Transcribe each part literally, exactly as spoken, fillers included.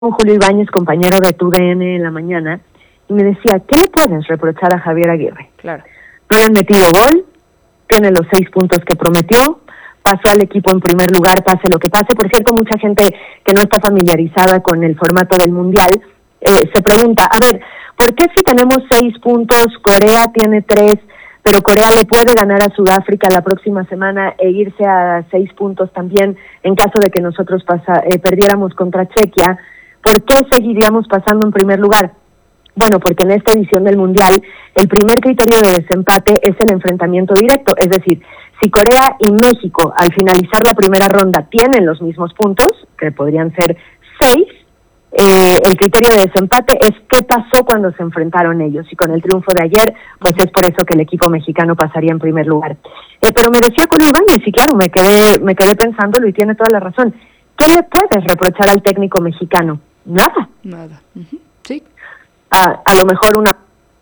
con Julio Ibáñez, compañero de T U D N en la mañana, y me decía, ¿qué le puedes reprochar a Javier Aguirre? Claro. No le han metido gol, tiene los seis puntos que prometió, pasó al equipo en primer lugar, pase lo que pase. Por cierto, mucha gente que no está familiarizada con el formato del Mundial eh, se pregunta, a ver, ¿por qué si tenemos seis puntos, Corea tiene tres, pero Corea le puede ganar a Sudáfrica la próxima semana e irse a seis puntos también en caso de que nosotros pasa, eh, perdiéramos contra Chequia? ¿Por qué seguiríamos pasando en primer lugar? Bueno, porque en esta edición del Mundial el primer criterio de desempate es el enfrentamiento directo, es decir, si Corea y México al finalizar la primera ronda tienen los mismos puntos, que podrían ser seis, eh, el criterio de desempate es qué pasó cuando se enfrentaron ellos, y con el triunfo de ayer, pues es por eso que el equipo mexicano pasaría en primer lugar. Eh, pero me decía Julio Ibáñez, y claro, me quedé, me quedé pensándolo y tiene toda la razón, ¿qué le puedes reprochar al técnico mexicano? Nada. Nada. Uh-huh. Sí. A, a lo mejor una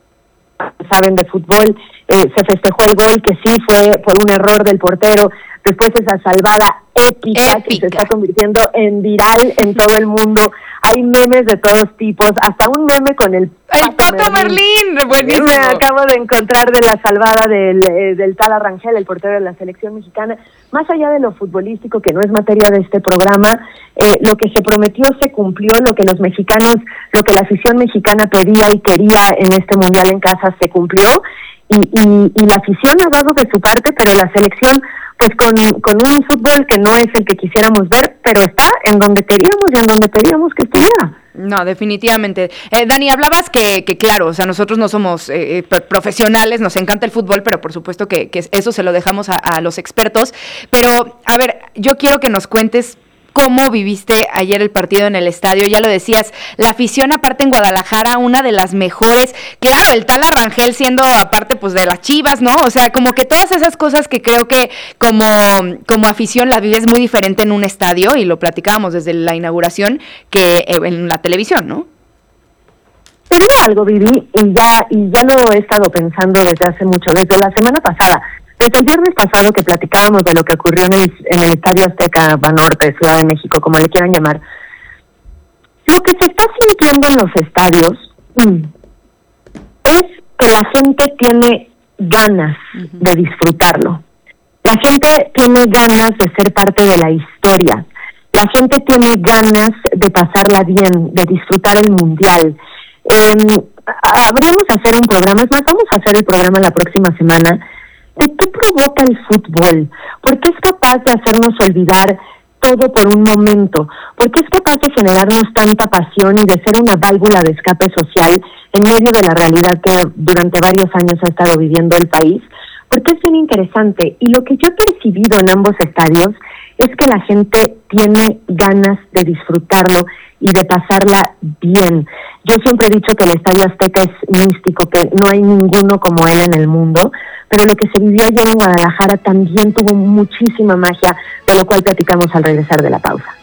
saben de fútbol, eh, se festejó el gol que sí fue por un error del portero, después esa salvada épica, épica. que se está convirtiendo en viral en todo el mundo. Hay memes de todos tipos, hasta un meme con el ¡El Pato, Pato Merlín! Merlín. Buenísimo. Me acabo de encontrar de la salvada del, eh, del Tala Rangel, el portero de la selección mexicana. Más allá de lo futbolístico, que no es materia de este programa, eh, lo que se prometió se cumplió, lo que los mexicanos, lo que la afición mexicana pedía y quería en este Mundial en casa se cumplió, y, y, y la afición ha dado de su parte, pero la selección, pues con, con un fútbol que no es el que quisiéramos ver, pero está en donde queríamos y en donde pedíamos que estuviera. No, definitivamente. Eh, Dani, hablabas que, que claro, o sea, nosotros no somos eh, profesionales, nos encanta el fútbol, pero por supuesto que, que eso se lo dejamos a, a los expertos. Pero, a ver, yo quiero que nos cuentes cómo viviste ayer el partido en el estadio. Ya lo decías, la afición aparte en Guadalajara, una de las mejores. Claro, el Tala Rangel siendo aparte pues de las Chivas, ¿no? O sea, como que todas esas cosas que creo que como, como afición la vives muy diferente en un estadio, y lo platicábamos desde la inauguración, que en la televisión, ¿no? Te digo algo, Vivi, y ya, y ya lo he estado pensando desde hace mucho, desde la semana pasada. Desde el viernes pasado que platicábamos de lo que ocurrió en el, en el Estadio Azteca Banorte, Ciudad de México, como le quieran llamar, lo que se está sintiendo en los estadios mm, es que la gente tiene ganas uh-huh. de disfrutarlo. La gente tiene ganas de ser parte de la historia. La gente tiene ganas de pasarla bien, de disfrutar el Mundial. Eh, habríamos de hacer un programa, es más, vamos a hacer el programa la próxima semana, ¿de qué provoca el fútbol? ¿Por qué es capaz de hacernos olvidar todo por un momento? ¿Por qué es capaz de generarnos tanta pasión y de ser una válvula de escape social en medio de la realidad que durante varios años ha estado viviendo el país? Porque es bien interesante, y lo que yo he percibido en ambos estadios es que la gente tiene ganas de disfrutarlo y de pasarla bien. Yo siempre he dicho que el Estadio Azteca es místico, que no hay ninguno como él en el mundo, pero lo que se vivió ayer en Guadalajara también tuvo muchísima magia, de lo cual platicamos al regresar de la pausa.